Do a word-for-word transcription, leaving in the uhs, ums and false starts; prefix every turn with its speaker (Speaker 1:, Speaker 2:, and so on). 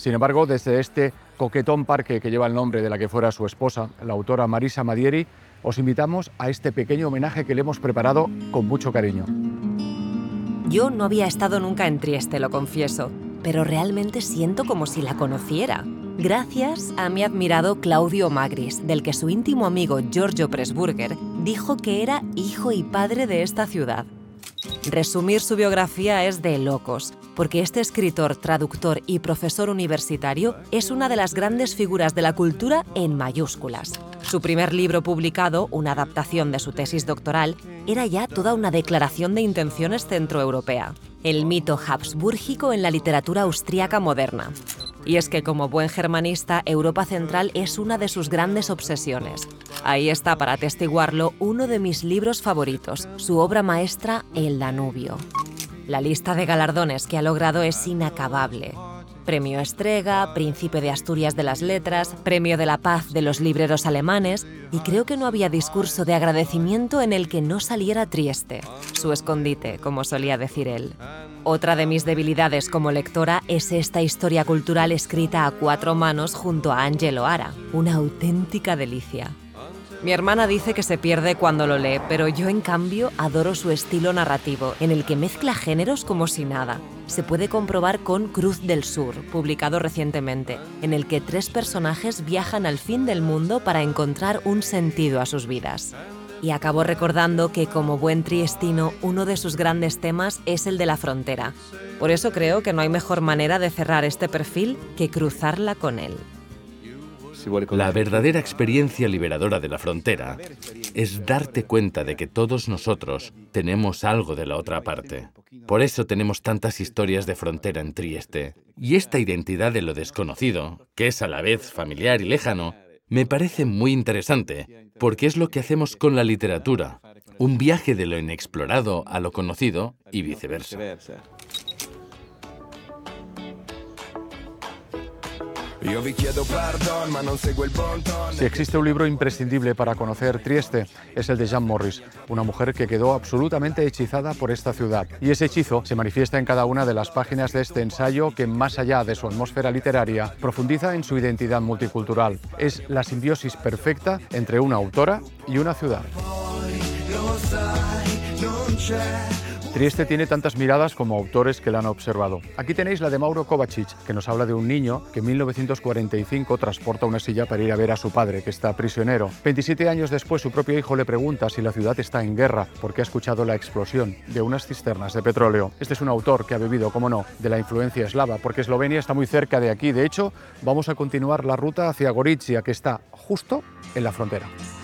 Speaker 1: Sin embargo, desde este coquetón parque que lleva el nombre de la que fuera su esposa, la autora Marisa Madieri, os invitamos a este pequeño homenaje que le hemos preparado con mucho cariño.
Speaker 2: Yo no había estado nunca en Trieste, lo confieso, pero realmente siento como si la conociera. Gracias a mi admirado Claudio Magris, del que su íntimo amigo Giorgio Pressburger dijo que era hijo y padre de esta ciudad. Resumir su biografía es de locos, porque este escritor, traductor y profesor universitario es una de las grandes figuras de la cultura en mayúsculas. Su primer libro publicado, una adaptación de su tesis doctoral, era ya toda una declaración de intenciones centroeuropea. El mito habsbúrgico en la literatura austríaca moderna. Y es que, como buen germanista, Europa Central es una de sus grandes obsesiones. Ahí está, para atestiguarlo, uno de mis libros favoritos, su obra maestra, El Danubio. La lista de galardones que ha logrado es inacabable. Premio Estrega, Príncipe de Asturias de las Letras, Premio de la Paz de los Libreros Alemanes, y creo que no había discurso de agradecimiento en el que no saliera Trieste, su escondite, como solía decir él. Otra de mis debilidades como lectora es esta historia cultural escrita a cuatro manos junto a Angelo Ara, una auténtica delicia. Mi hermana dice que se pierde cuando lo lee, pero yo, en cambio, adoro su estilo narrativo, en el que mezcla géneros como si nada. Se puede comprobar con Cruz del Sur, publicado recientemente, en el que tres personajes viajan al fin del mundo para encontrar un sentido a sus vidas. Y acabo recordando que, como buen triestino, uno de sus grandes temas es el de la frontera. Por eso creo que no hay mejor manera de cerrar este perfil que cruzarla con él.
Speaker 3: La verdadera experiencia liberadora de la frontera es darte cuenta de que todos nosotros tenemos algo de la otra parte. Por eso tenemos tantas historias de frontera en Trieste. Y esta identidad de lo desconocido, que es a la vez familiar y lejano, me parece muy interesante, porque es lo que hacemos con la literatura, un viaje de lo inexplorado a lo conocido y viceversa.
Speaker 1: Si existe un libro imprescindible para conocer Trieste, es el de Jean Morris, una mujer que quedó absolutamente hechizada por esta ciudad. Y ese hechizo se manifiesta en cada una de las páginas de este ensayo que, más allá de su atmósfera literaria, profundiza en su identidad multicultural. Es la simbiosis perfecta entre una autora y una ciudad. Trieste tiene tantas miradas como autores que la han observado. Aquí tenéis la de Mauro Kovačić, que nos habla de un niño que en mil novecientos cuarenta y cinco transporta una silla para ir a ver a su padre, que está prisionero. veintisiete años después, su propio hijo le pregunta si la ciudad está en guerra, porque ha escuchado la explosión de unas cisternas de petróleo. Este es un autor que ha bebido, como no, de la influencia eslava, porque Eslovenia está muy cerca de aquí. De hecho, vamos a continuar la ruta hacia Gorizia, que está justo en la frontera.